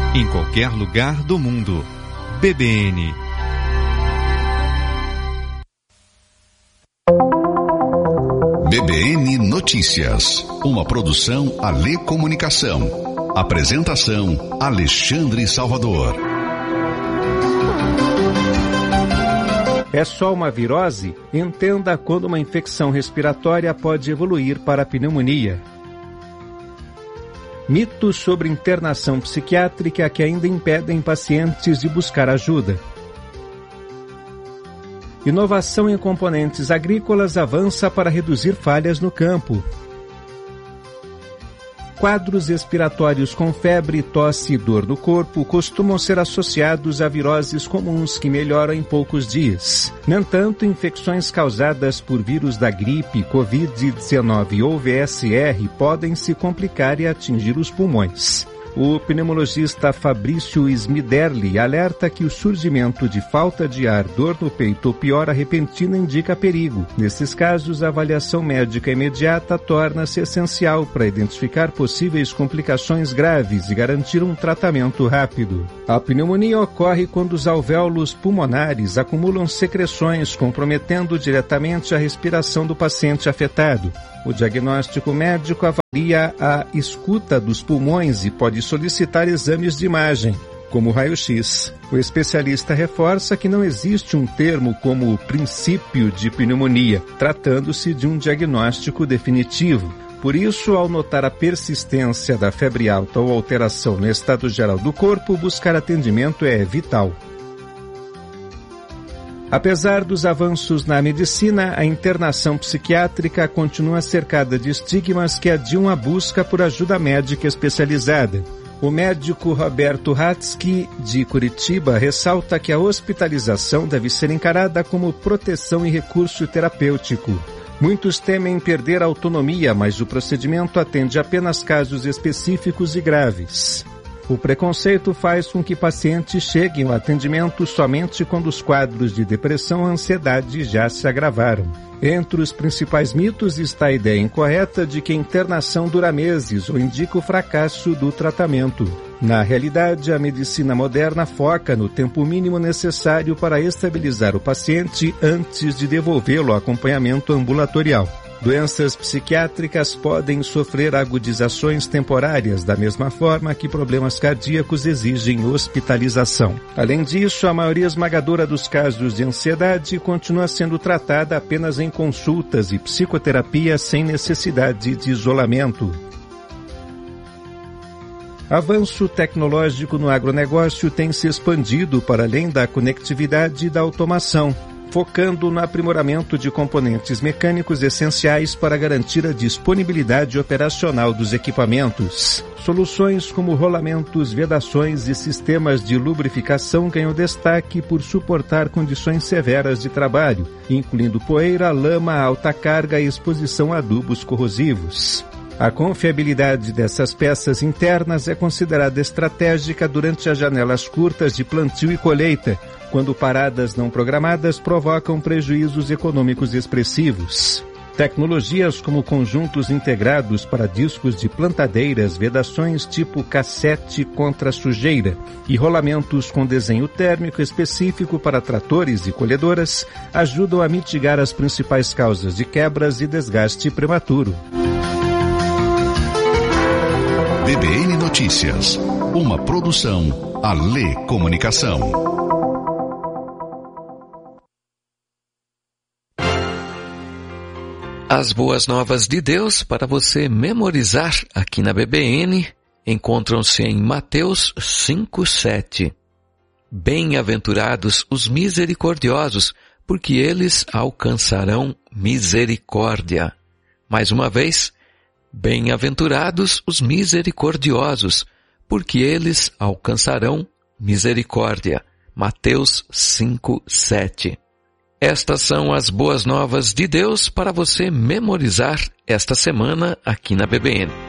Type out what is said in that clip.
em qualquer lugar do mundo. BBN. BBN Notícias, uma produção Alê Comunicação. Apresentação Alexandre Salvador. É só uma virose? Entenda quando uma infecção respiratória pode evoluir para a pneumonia. Mitos sobre internação psiquiátrica que ainda impedem pacientes de buscar ajuda. Inovação em componentes agrícolas avança para reduzir falhas no campo. Quadros respiratórios com febre, tosse e dor no corpo costumam ser associados a viroses comuns que melhoram em poucos dias. No entanto, infecções causadas por vírus da gripe, Covid-19 ou VSR podem se complicar e atingir os pulmões. O pneumologista Fabrício Smiderli alerta que o surgimento de falta de ar, dor no peito ou piora repentina indica perigo. Nesses casos, a avaliação médica imediata torna-se essencial para identificar possíveis complicações graves e garantir um tratamento rápido. A pneumonia ocorre quando os alvéolos pulmonares acumulam secreções, comprometendo diretamente a respiração do paciente afetado. O diagnóstico médico avalia a escuta dos pulmões e pode solicitar exames de imagem, como raio-x. O especialista reforça que não existe um termo como princípio de pneumonia, tratando-se de um diagnóstico definitivo. Por isso, ao notar a persistência da febre alta ou alteração no estado geral do corpo, buscar atendimento é vital. Apesar dos avanços na medicina, a internação psiquiátrica continua cercada de estigmas que adiam a busca por ajuda médica especializada. O médico Roberto Hatsky, de Curitiba, ressalta que a hospitalização deve ser encarada como proteção e recurso terapêutico. Muitos temem perder a autonomia, mas o procedimento atende apenas casos específicos e graves. O preconceito faz com que pacientes cheguem ao atendimento somente quando os quadros de depressão e ansiedade já se agravaram. Entre os principais mitos está a ideia incorreta de que a internação dura meses ou indica o fracasso do tratamento. Na realidade, a medicina moderna foca no tempo mínimo necessário para estabilizar o paciente antes de devolvê-lo ao acompanhamento ambulatorial. Doenças psiquiátricas podem sofrer agudizações temporárias, da mesma forma que problemas cardíacos exigem hospitalização. Além disso, a maioria esmagadora dos casos de ansiedade continua sendo tratada apenas em consultas e psicoterapia sem necessidade de isolamento. Avanço tecnológico no agronegócio tem se expandido para além da conectividade e da automação, focando no aprimoramento de componentes mecânicos essenciais para garantir a disponibilidade operacional dos equipamentos. Soluções como rolamentos, vedações e sistemas de lubrificação ganham destaque por suportar condições severas de trabalho, incluindo poeira, lama, alta carga e exposição a adubos corrosivos. A confiabilidade dessas peças internas é considerada estratégica durante as janelas curtas de plantio e colheita, quando paradas não programadas provocam prejuízos econômicos expressivos. Tecnologias como conjuntos integrados para discos de plantadeiras, vedações tipo cassete contra sujeira e rolamentos com desenho térmico específico para tratores e colhedoras ajudam a mitigar as principais causas de quebras e desgaste prematuro. BBN Notícias, uma produção Alê Comunicação. As boas novas de Deus para você memorizar aqui na BBN encontram-se em Mateus 5:7. Bem-aventurados os misericordiosos, porque eles alcançarão misericórdia. Mais uma vez, bem-aventurados os misericordiosos, porque eles alcançarão misericórdia. Mateus 5:7. Estas são as boas novas de Deus para você memorizar esta semana aqui na BBN.